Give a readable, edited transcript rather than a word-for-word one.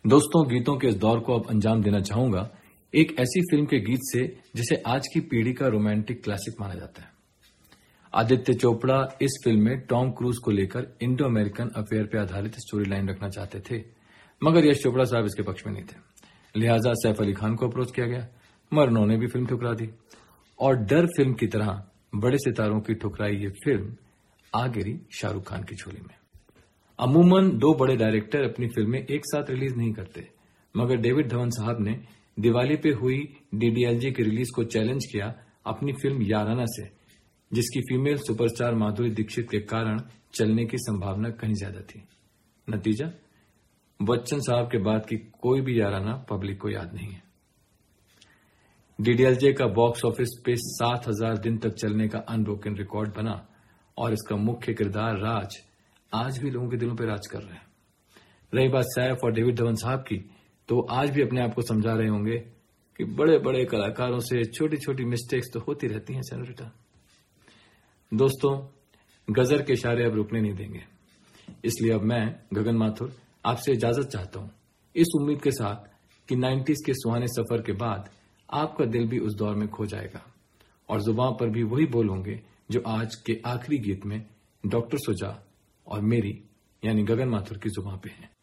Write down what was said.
दोस्तों, गीतों के इस दौर को अब अंजाम देना चाहूंगा एक ऐसी फिल्म के गीत से जिसे आज की पीढ़ी का रोमांटिक क्लासिक माना जाता है। आदित्य चोपड़ा इस फिल्म में टॉम क्रूज को लेकर इंडो अमेरिकन अफेयर पर आधारित स्टोरी लाइन रखना चाहते थे, मगर यश चोपड़ा साहब इसके पक्ष में नहीं थे। लिहाजा सैफ अली खान को अप्रोच किया गया, मगर उन्होंने भी फिल्म ठुकरा दी और डर फिल्म की तरह बड़े सितारों की ठुकराई ये फिल्म आ गिरी शाहरुख खान की झोली में। अमूमन दो बड़े डायरेक्टर अपनी फिल्में एक साथ रिलीज नहीं करते, मगर डेविड धवन साहब ने दिवाली पे हुई डीडीएलजे की रिलीज को चैलेंज किया अपनी फिल्म याराना से, जिसकी फीमेल सुपरस्टार माधुरी दीक्षित के कारण चलने की संभावना कहीं ज्यादा थी। नतीजा, बच्चन साहब के बाद की कोई भी याराना पब्लिक को याद नहीं है। डीडीएलजे का बॉक्स ऑफिस पे 7,000 दिन तक चलने का अनब्रोकन रिकॉर्ड बना और इसका मुख्य किरदार राज आज भी लोगों के दिलों पर राज कर रहे हैं। रही बात सैफ और डेविड धवन साहब की, तो आज भी अपने आप को समझा रहे होंगे कि बड़े बड़े कलाकारों से छोटी छोटी मिस्टेक्स तो होती रहती हैं सेनोरिटा। दोस्तों, गजर के इशारे अब रुकने नहीं देंगे, इसलिए अब मैं गगन माथुर आपसे इजाजत चाहता हूं, इस उम्मीद के साथ कि 90s के सुहाने सफर के बाद आपका दिल भी उस दौर में खो जाएगा और जुबान पर भी वही बोल होंगे जो आज के आखिरी गीत में डॉक्टर सुजा और मेरी यानी गगन माथुर की जुबान पे हैं।